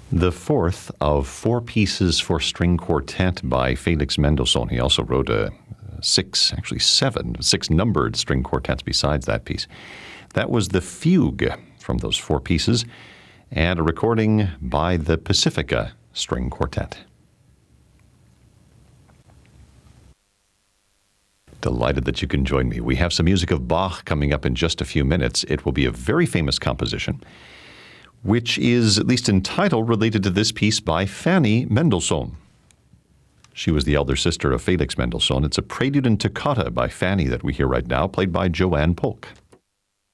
The fourth of four pieces for string quartet by Felix Mendelssohn. He also wrote six numbered string quartets besides that piece. That was the fugue from those four pieces, and a recording by the Pacifica String Quartet. Delighted that you can join me. We have some music of Bach coming up in just a few minutes. It will be a very famous composition, which is, at least in title, related to this piece by Fanny Mendelssohn. She was the elder sister of Felix Mendelssohn. It's a prelude and toccata by Fanny that we hear right now, played by Joanne Polk.